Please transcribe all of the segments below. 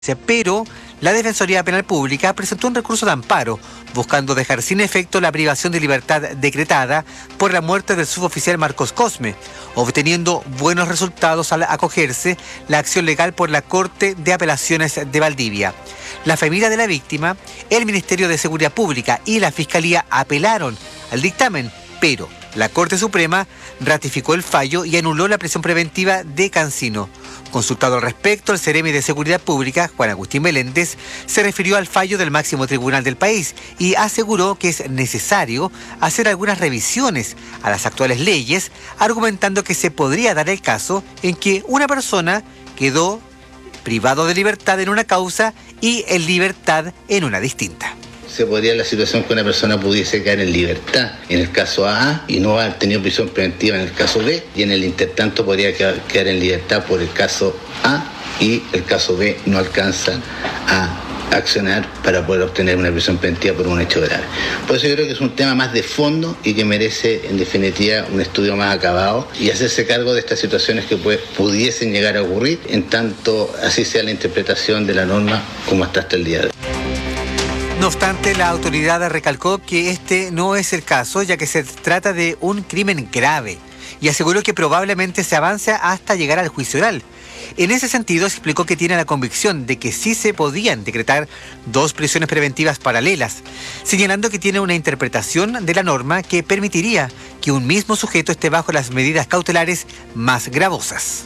Pero la Defensoría Penal Pública presentó un recurso de amparo buscando dejar sin efecto la privación de libertad decretada por la muerte del suboficial Marcos Cosme, obteniendo buenos resultados al acogerse la acción legal por la Corte de Apelaciones de Valdivia. La familia de la víctima, el Ministerio de Seguridad Pública y la Fiscalía apelaron al dictamen, pero la Corte Suprema ratificó el fallo y anuló la prisión preventiva de Cancino. Consultado al respecto, el Seremi de Seguridad Pública, Juan Agustín Meléndez, se refirió al fallo del máximo tribunal del país y aseguró que es necesario hacer algunas revisiones a las actuales leyes, argumentando que se podría dar el caso en que una persona quedó privado de libertad en una causa y en libertad en una distinta. Se podría la situación que una persona pudiese quedar en libertad en el caso A y no haber tenido prisión preventiva en el caso B, y en el intertanto podría quedar en libertad por el caso A y el caso B no alcanza a accionar para poder obtener una prisión preventiva por un hecho grave. Por eso yo creo que es un tema más de fondo y que merece en definitiva un estudio más acabado y hacerse cargo de estas situaciones que pudiesen llegar a ocurrir, en tanto así sea la interpretación de la norma como hasta el día de hoy. No obstante, la autoridad recalcó que este no es el caso, ya que se trata de un crimen grave, y aseguró que probablemente se avance hasta llegar al juicio oral. En ese sentido, explicó que tiene la convicción de que sí se podían decretar 2 prisiones preventivas paralelas, señalando que tiene una interpretación de la norma que permitiría que un mismo sujeto esté bajo las medidas cautelares más gravosas.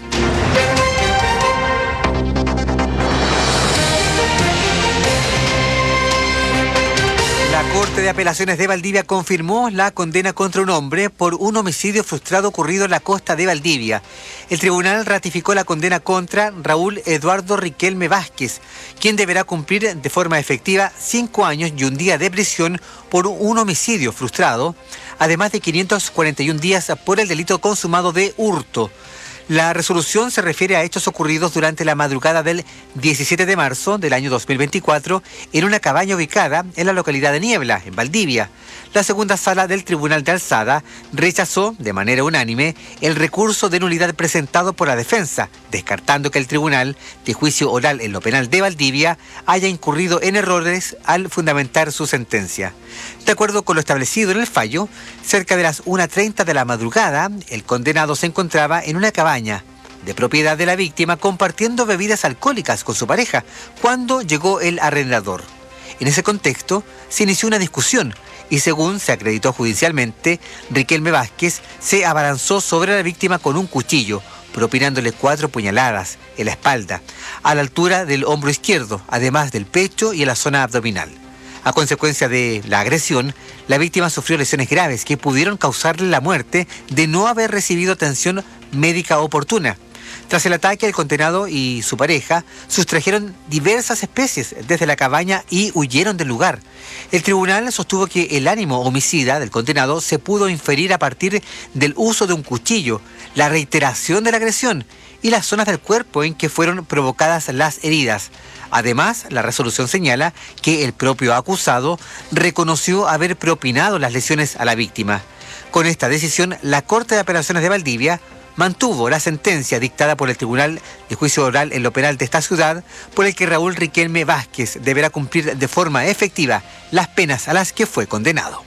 La Corte de Apelaciones de Valdivia confirmó la condena contra un hombre por un homicidio frustrado ocurrido en la costa de Valdivia. El tribunal ratificó la condena contra Raúl Eduardo Riquelme Vázquez, quien deberá cumplir de forma efectiva 5 años y un día de prisión por un homicidio frustrado, además de 541 días por el delito consumado de hurto. La resolución se refiere a hechos ocurridos durante la madrugada del 17 de marzo del año 2024 en una cabaña ubicada en la localidad de Niebla, en Valdivia. La segunda sala del Tribunal de Alzada rechazó de manera unánime el recurso de nulidad presentado por la defensa, descartando que el Tribunal de Juicio Oral en lo Penal de Valdivia haya incurrido en errores al fundamentar su sentencia. De acuerdo con lo establecido en el fallo, cerca de las 1:30 de la madrugada, el condenado se encontraba en una cabaña de propiedad de la víctima compartiendo bebidas alcohólicas con su pareja cuando llegó el arrendador. En ese contexto, se inició una discusión y, según se acreditó judicialmente, Riquelme Vázquez se abalanzó sobre la víctima con un cuchillo, propinándole 4 puñaladas en la espalda, a la altura del hombro izquierdo, además del pecho y en la zona abdominal. A consecuencia de la agresión, la víctima sufrió lesiones graves que pudieron causarle la muerte de no haber recibido atención médica oportuna. Tras el ataque, el condenado y su pareja sustrajeron diversas especies desde la cabaña y huyeron del lugar. El tribunal sostuvo que el ánimo homicida del condenado se pudo inferir a partir del uso de un cuchillo, la reiteración de la agresión y las zonas del cuerpo en que fueron provocadas las heridas. Además, la resolución señala que el propio acusado reconoció haber propinado las lesiones a la víctima. Con esta decisión, la Corte de Apelaciones de Valdivia mantuvo la sentencia dictada por el Tribunal de Juicio Oral en lo Penal de esta ciudad, por el que Raúl Riquelme Vázquez deberá cumplir de forma efectiva las penas a las que fue condenado.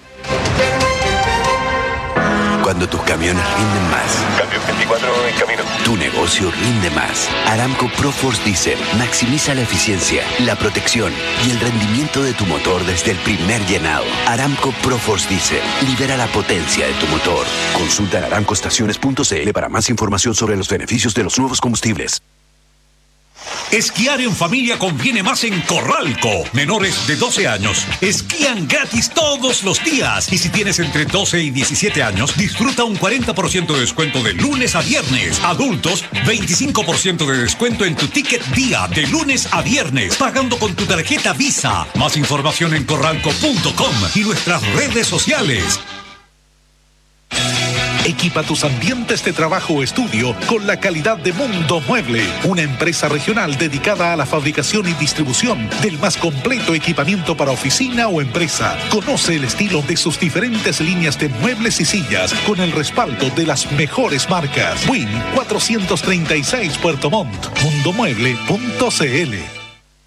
Cuando tus camiones rinden más. Cambio 24 en camino. Tu negocio rinde más. Aramco ProForce Diesel maximiza la eficiencia, la protección y el rendimiento de tu motor desde el primer llenado. Aramco ProForce Diesel libera la potencia de tu motor. Consulta en aramcoestaciones.cl para más información sobre los beneficios de los nuevos combustibles. Esquiar en familia conviene más en Corralco. Menores de 12 años esquían gratis todos los días. Y si tienes entre 12 y 17 años, disfruta un 40% de descuento de lunes a viernes. Adultos, 25% de descuento en tu ticket día de lunes a viernes, pagando con tu tarjeta Visa. Más información en corralco.com y nuestras redes sociales. Equipa tus ambientes de trabajo o estudio con la calidad de Mundo Mueble, una empresa regional dedicada a la fabricación y distribución del más completo equipamiento para oficina o empresa. Conoce el estilo de sus diferentes líneas de muebles y sillas con el respaldo de las mejores marcas. Win 436 Puerto Montt, mundomueble.cl.